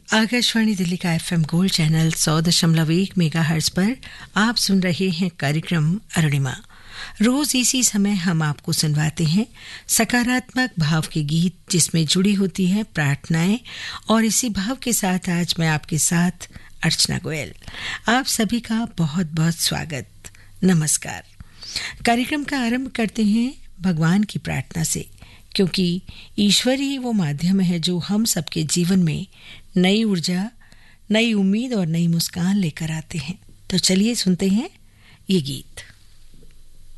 आकाशवाणी दिल्ली का FM gold channel 100.1 megahertz पर आप सुन रहे हैं कार्यक्रम अरुणिमा। रोज इसी समय हम आपको सुनवाते हैं सकारात्मक भाव के गीत, जिसमें जुड़ी होती हैं प्रार्थनाएं। और इसी भाव के साथ आज मैं आपके साथ अर्चना गोयल। आप सभी का बहुत बहुत स्वागत, नमस्कार। कार्यक्रम का आरंभ करते हैं भगवान की प्रार्थना से, क्योंकि ईश्वर ही वो माध्यम है जो हम सबके जीवन में नई ऊर्जा, नई उम्मीद और नई मुस्कान लेकर आते हैं। तो चलिए सुनते हैं ये गीत।